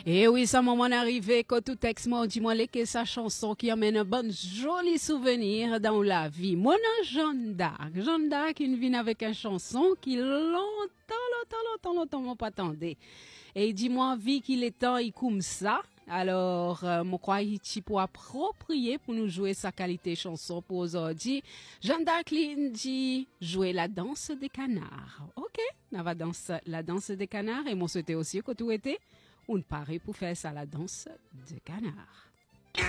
Et oui, ça moment arrivé quand tout texte m'a dit moi que sa chanson qui amène un bon joli souvenir dans la vie. Moi, Jeanne d'Arc. Jeanne d'Arc, une vient avec une chanson qui longtemps, pas attendait. Et dis-moi, vie qu'il est temps, il comme ça. Alors, moi, crois qu'il pour approprier pour nous jouer sa qualité chanson pour aujourd'hui. Jeanne d'Arc dit jouer la danse des canards. Ok, on va danser la danse des canards et moi souhaitais aussi que tout était on paraît pour faire ça la danse des canards.